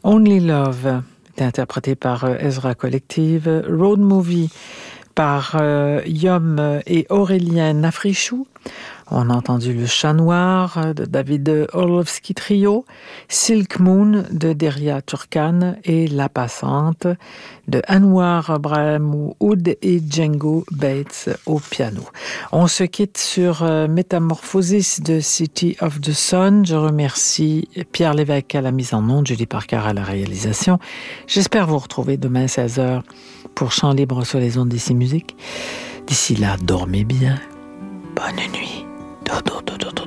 Only Love est interprété par Ezra Collective. Road Movie par Yom et Aurélien Nafrichou. On a entendu Le Chat Noir de David Orlovsky Trio, Silk Moon de Deria Turkan et La Passante de Anwar Brahmoud et Django Bates au piano. On se quitte sur Métamorphosis de City of the Sun. Je remercie Pierre Lévesque à la mise en onde, Julie Parker à la réalisation. J'espère vous retrouver demain 16h pour Chant libre sur les ondes d'Ici Musique. D'ici là, dormez bien. Bonne nuit. Dodo, dodo, dodo.